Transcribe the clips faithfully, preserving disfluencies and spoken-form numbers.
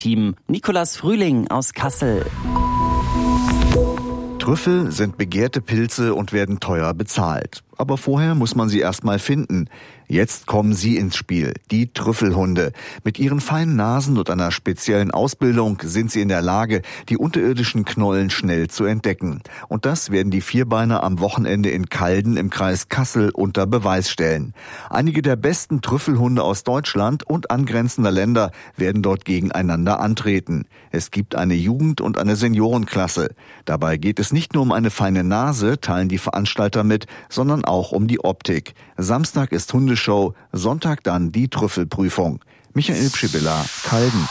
Team Nicolas Frühling aus Kassel. Trüffel sind begehrte Pilze und werden teuer bezahlt. Aber vorher muss man sie erst mal finden. Jetzt kommen sie ins Spiel, die Trüffelhunde. Mit ihren feinen Nasen und einer speziellen Ausbildung sind sie in der Lage, die unterirdischen Knollen schnell zu entdecken. Und das werden die Vierbeiner am Wochenende in Calden im Kreis Kassel unter Beweis stellen. Einige der besten Trüffelhunde aus Deutschland und angrenzender Länder werden dort gegeneinander antreten. Es gibt eine Jugend- und eine Seniorenklasse. Dabei geht es nicht nur um eine feine Nase, teilen die Veranstalter mit, sondern auch um die Optik. Samstag ist Hundeshow, Sonntag dann die Trüffelprüfung. Michael Pschibilla, Calden.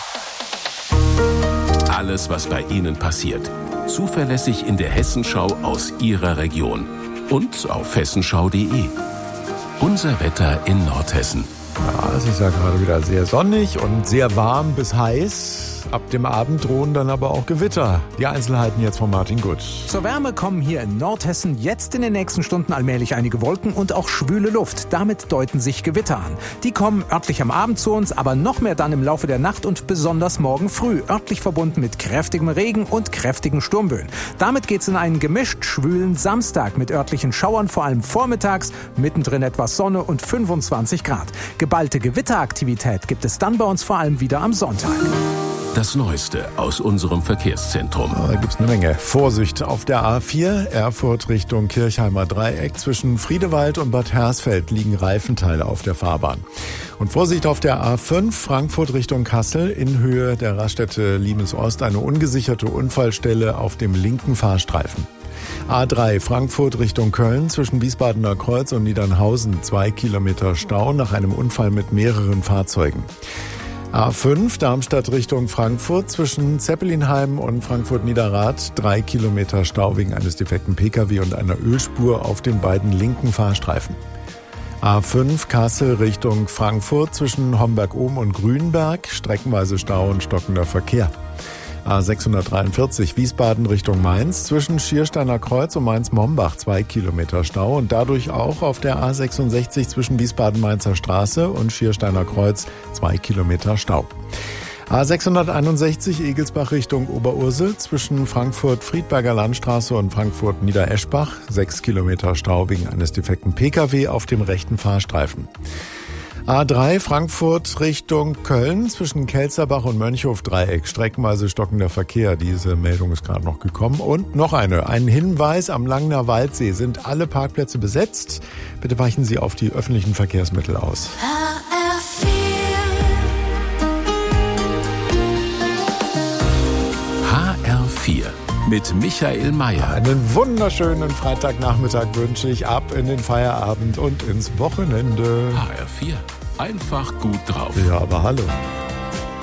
Alles, was bei Ihnen passiert. Zuverlässig in der Hessenschau aus Ihrer Region. Und auf hessenschau punkt de. Unser Wetter in Nordhessen. Ja, es ist ja gerade wieder sehr sonnig und sehr warm bis heiß. Ab dem Abend drohen dann aber auch Gewitter. Die Einzelheiten jetzt von Martin Gut. Zur Wärme kommen hier in Nordhessen jetzt in den nächsten Stunden allmählich einige Wolken und auch schwüle Luft. Damit deuten sich Gewitter an. Die kommen örtlich am Abend zu uns, aber noch mehr dann im Laufe der Nacht und besonders morgen früh. Örtlich verbunden mit kräftigem Regen und kräftigen Sturmböen. Damit geht's in einen gemischt schwülen Samstag mit örtlichen Schauern, vor allem vormittags, mittendrin etwas Sonne und fünfundzwanzig Grad. Geballte Gewitteraktivität gibt es dann bei uns vor allem wieder am Sonntag. Das Neueste aus unserem Verkehrszentrum. Da gibt es eine Menge. Vorsicht auf der A vier, Erfurt Richtung Kirchheimer Dreieck. Zwischen Friedewald und Bad Hersfeld liegen Reifenteile auf der Fahrbahn. Und Vorsicht auf der A fünf, Frankfurt Richtung Kassel. In Höhe der Raststätte Liebensost eine ungesicherte Unfallstelle auf dem linken Fahrstreifen. A drei, Frankfurt Richtung Köln, zwischen Wiesbadener Kreuz und Niedernhausen. Zwei Kilometer Stau nach einem Unfall mit mehreren Fahrzeugen. A fünf, Darmstadt Richtung Frankfurt, zwischen Zeppelinheim und Frankfurt-Niederrad. Drei Kilometer Stau wegen eines defekten Pkw und einer Ölspur auf den beiden linken Fahrstreifen. A fünf, Kassel Richtung Frankfurt, zwischen Homberg-Ohm und Grünberg. Streckenweise Stau und stockender Verkehr. A sechshundertdreiundvierzig, Wiesbaden Richtung Mainz, zwischen Schiersteiner Kreuz und Mainz-Mombach zwei Kilometer Stau und dadurch auch auf der A sechsundsechzig zwischen Wiesbaden-Mainzer Straße und Schiersteiner Kreuz zwei Kilometer Stau. A sechshunderteinundsechzig, Egelsbach Richtung Oberursel, zwischen Frankfurt-Friedberger Landstraße und Frankfurt-Niedereschbach sechs Kilometer Stau wegen eines defekten Pkw auf dem rechten Fahrstreifen. A drei, Frankfurt Richtung Köln, zwischen Kelzerbach und Mönchhof-Dreieck, streckenweise stockender Verkehr. Diese Meldung ist gerade noch gekommen. Und noch eine, ein Hinweis, am Langener Waldsee sind alle Parkplätze besetzt. Bitte weichen Sie auf die öffentlichen Verkehrsmittel aus. H R vier mit Michael Mayer. Einen wunderschönen Freitagnachmittag wünsche ich, ab in den Feierabend und ins Wochenende. H R vier, einfach gut drauf. Ja, aber hallo.